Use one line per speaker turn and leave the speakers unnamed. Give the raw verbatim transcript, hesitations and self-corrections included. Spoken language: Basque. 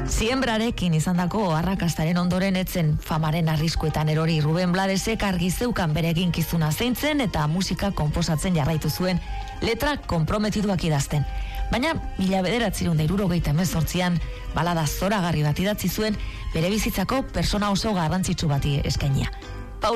Siembrarekin izandako arrakastaren ondoren etzen famaren arriskuetan erori. Ruben Bladesek argi zeukan bere eginkizuna zeintzen eta musika konposatzen jarraitu zuen, letrak konprometiduak idazten. Baina mila bederatziehun eta hirurogeita hemezortzian balada zoragarri bat idatzi zuen bere bizitzako persona oso garrantzitsu bati eskainia.